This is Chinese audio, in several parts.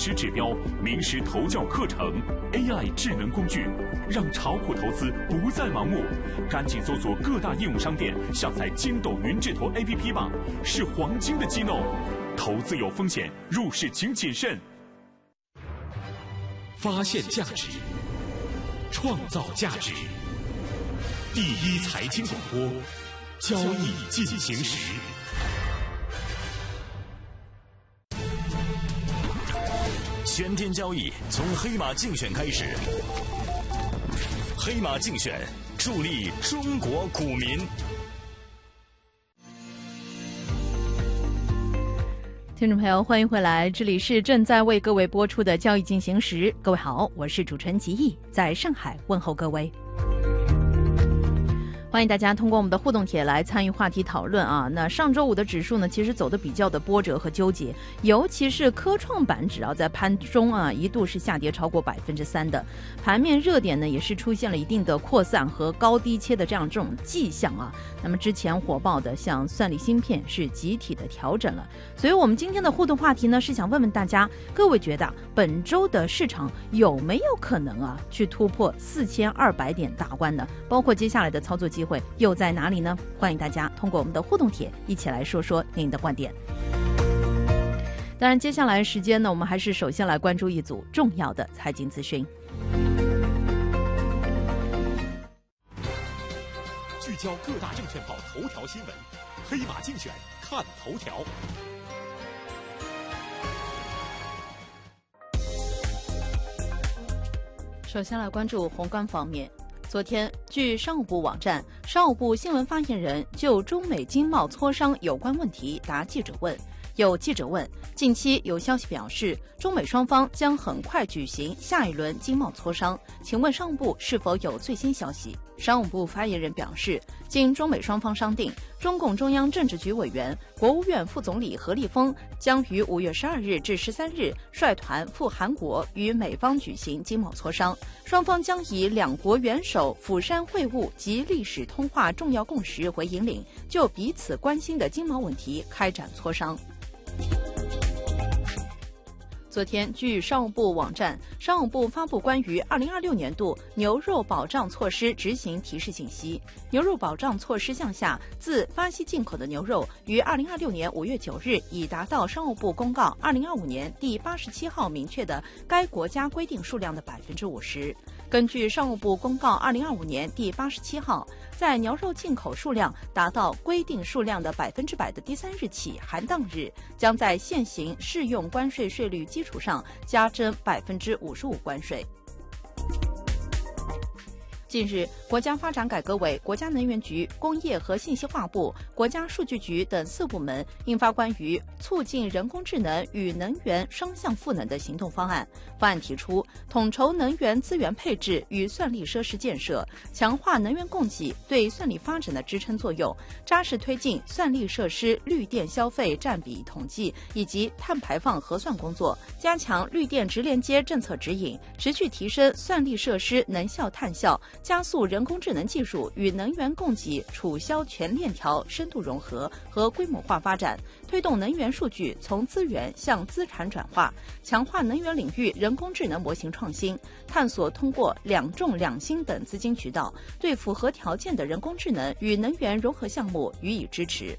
实指标、名师投教课程、AI 智能工具，让炒股投资不再盲目。赶紧搜索各大应用商店，下载筋斗云智投 APP 吧，是黄金的机弄。投资有风险，入市请谨慎。 发现价值，创造价值。第一财经广播，交易进行时。 全天交易从黑马竞选开始，黑马竞选助力中国股民。 听众朋友，欢迎回来，这里是正在为各位播出的交易进行时。各位好，我是主持人吉毅，在上海问候各位。欢迎大家通过我们的互动帖来参与话题讨论啊。那上周五的指数呢，其实走的比较的波折和纠结，尤其是科创板指在盘中一度是下跌超过3%的，盘面热点呢也是出现了一定的扩散和高低切的这种迹象啊。那么之前火爆的像算力芯片是集体的调整了，所以我们今天的互动话题呢是想问问大家，各位觉得本周的市场有没有可能去突破4200点大关呢？包括接下来的操作机会又在哪里呢？欢迎大家通过我们的互动帖一起来说说您的观点。当然接下来时间呢，我们还是首先来关注一组重要的财经资讯。 聚焦各大证券报头条新闻，黑马竞选看头条。 首先来关注宏观方面。昨天，据商务部网站，商务部新闻发言人就中美经贸磋商有关问题答记者问。有记者问，近期有消息表示，中美双方将很快举行下一轮经贸磋商，请问商务部是否有最新消息？商务部发言人表示，经中美双方商定，中共中央政治局委员、国务院副总理何立峰将于5月12日至13日率团赴韩国与美方举行经贸磋商，双方将以两国元首釜山会晤及历史通话重要共识为引领，就彼此关心的经贸问题开展磋商。昨天，据商务部网站，商务部发布关于2026年度牛肉保障措施执行提示信息。牛肉保障措施项下，自巴西进口的牛肉于2026年5月9日已达到商务部公告2025年第87号明确的该国家规定数量的50%。根据商务部公告2025年第87号，在牛肉进口数量达到规定数量的100%的第3日起含当日，将在现行适用关税税率基础上加征55%关税。近日，国家发展改革委、国家能源局、工业和信息化部、国家数据局等4部门印发关于促进人工智能与能源双向赋能的行动方案。方案提出，统筹能源资源配置与算力设施建设，强化能源供给对算力发展的支撑作用，扎实推进算力设施绿电消费占比统计以及碳排放核算工作，加强绿电直连接政策指引，持续提升算力设施能效碳效，加速人工智能技术与能源供给储销全链条深度融合和规模化发展，推动能源数据从资源向资产转化，强化能源领域人工智能模型创新，探索通过两重两新等资金渠道，对符合条件的人工智能与能源融合项目予以支持。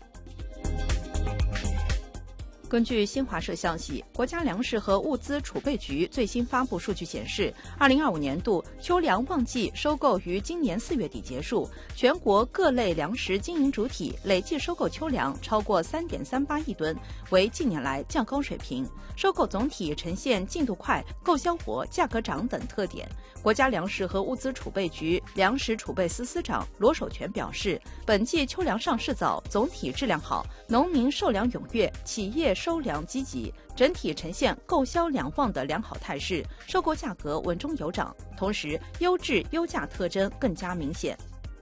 根据新华社消息，国家粮食和物资储备局最新发布数据显示，2025年度秋粮旺季收购于今年4月底结束，全国各类粮食经营主体累计收购秋粮超过3.38亿吨，为近年来较高水平。收购总体呈现进度快、购销活、价格涨等特点。国家粮食和物资储备局粮食储备司司长罗守全表示，本季秋粮上市早，总体质量好，农民售粮踊跃，企业收粮积极，整体呈现购销两旺的良好态势，收购价格稳中有涨，同时优质优价特征更加明显。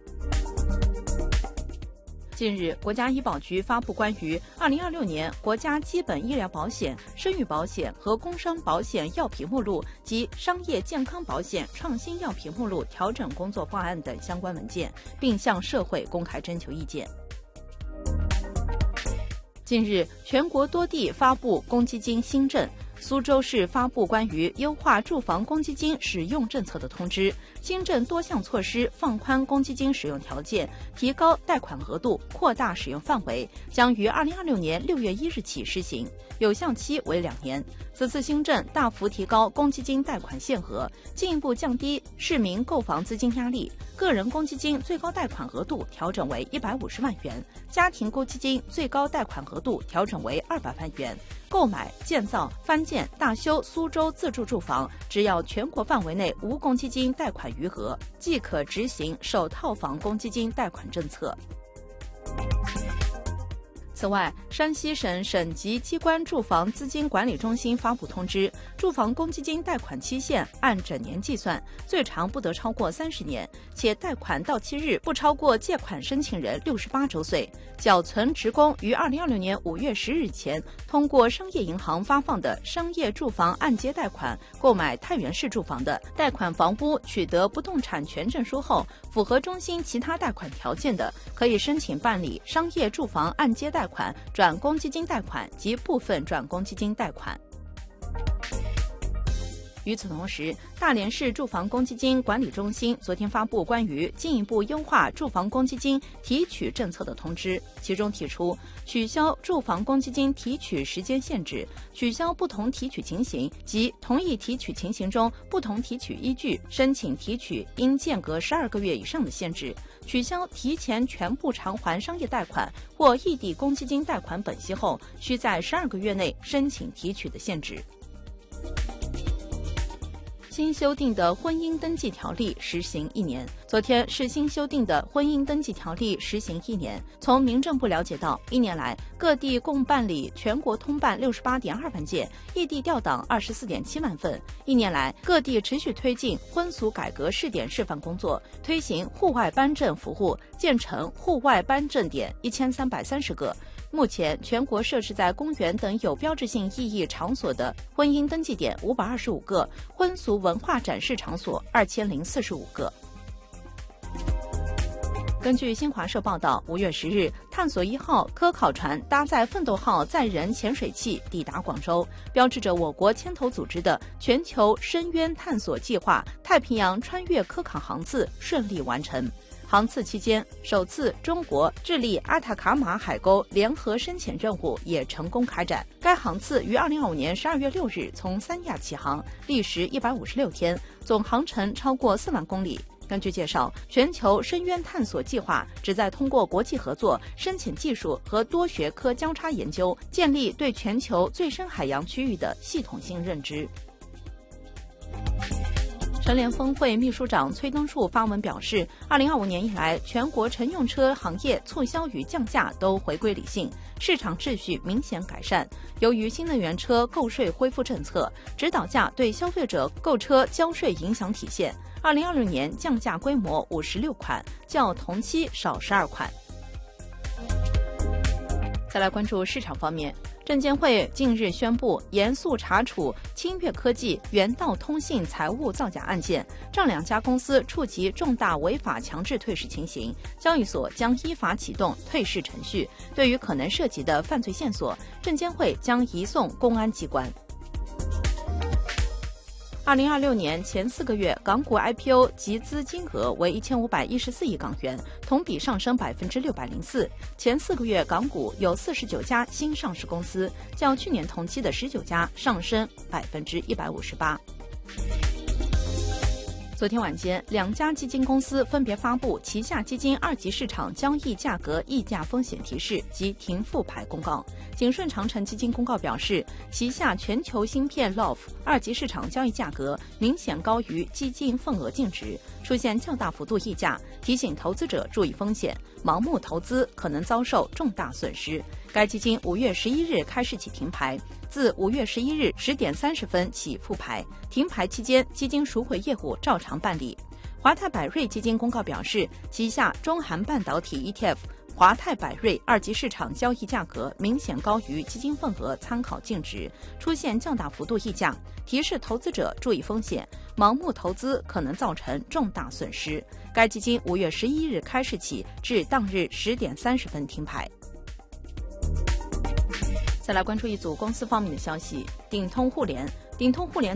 近日，国家医保局发布关于2026年国家基本医疗保险、生育保险和工伤保险药品目录及商业健康保险创新药品目录调整工作方案等相关文件，并向社会公开征求意见。近日，全国多地发布公积金新政， 苏州市发布关于优化住房公积金使用政策的通知，新政多项措施放宽公积金使用条件，提高贷款额度，扩大使用范围，将于2026年6月1日起施行，有效期为2年。此次新政大幅提高公积金贷款限额，进一步降低市民购房资金压力。个人公积金最高贷款额度调整为150万元，家庭公积金最高贷款额度调整为200万元。购买、建造、翻建、大修苏州自住住房，只要全国范围内无公积金贷款余额，即可执行首套房公积金贷款政策。此外，山西省省级机关住房资金管理中心发布通知，住房公积金贷款期限按整年计算，最长不得超过30年，且贷款到期日不超过借款申请人68周岁。缴存职工于2026年5月10日前，通过商业银行发放的商业住房按揭贷款购买太原市住房的，贷款房屋取得不动产权证书后，符合中心其他贷款条件的，可以申请办理商业住房按揭贷款、转公积金贷款及部分转公积金贷款。与此同时，大连市住房公积金管理中心昨天发布关于进一步优化住房公积金提取政策的通知，其中提出取消住房公积金提取时间限制，取消不同提取情形及同一提取情形中不同提取依据申请提取应间隔12个月以上的限制，取消提前全部偿还商业贷款或异地公积金贷款本息后需在12个月内申请提取的限制。新修订的婚姻登记条例实行1年。昨天是新修订的婚姻登记条例实行1年。从民政部了解到，1年来各地共办理全国通办68.2万件，异地调档24.7万份。1年来，各地持续推进婚俗改革试点示范工作，推行户外颁证服务，建成户外颁证点1330个。目前，全国设置在公园等有标志性意义场所的婚姻登记点525个，婚俗文化展示场所2045个。根据新华社报道，5月10日，探索1号科考船搭载奋斗号载人潜水器抵达广州，标志着我国牵头组织的全球深渊探索计划太平洋穿越科考航次顺利完成。航次期间，首次中国、智利阿塔卡马海沟联合深潜任务也成功开展。该航次于2025年12月6日从三亚起航，历时156天，总航程超过4万公里。根据介绍，全球深渊探索计划旨在通过国际合作、深潜技术和多学科交叉研究，建立对全球最深海洋区域的系统性认知。乘联峰会秘书长崔登树发文表示，2025年以来，全国乘用车行业促销与降价都回归理性，市场秩序明显改善。由于新能源车购税恢复政策，指导价对消费者购车交税影响体现，2026年降价规模56款，较同期少12款。再来关注市场方面。证监会近日宣布，严肃查处清越科技、元道通信财务造假案件，这2家公司触及重大违法强制退市情形，交易所将依法启动退市程序。对于可能涉及的犯罪线索，证监会将移送公安机关。2026年前4个月，港股 IPO 集资金额为1514亿港元，同比上升604%。前4个月，港股有49家新上市公司，较去年同期的19家上升158%。昨天晚间，2家基金公司分别发布旗下基金2级市场交易价格溢价风险提示及停复牌公告。景顺长城基金公告表示，旗下全球芯片 LOF 2级市场交易价格明显高于基金份额净值，出现较大幅度溢价，提醒投资者注意风险，盲目投资可能遭受重大损失。该基金5月11日开市起停牌，自5月11日10点30分起复牌。停牌期间，基金赎回业务照常办理。华泰柏瑞基金公告表示，旗下中韩半导体 ETF 华泰柏瑞2级市场交易价格明显高于基金份额参考净值，出现较大幅度溢价，提示投资者注意风险，盲目投资可能造成重大损失。该基金5月11日开市起至当日10点30分停牌。 再来关注一组公司方面的消息，鼎通互联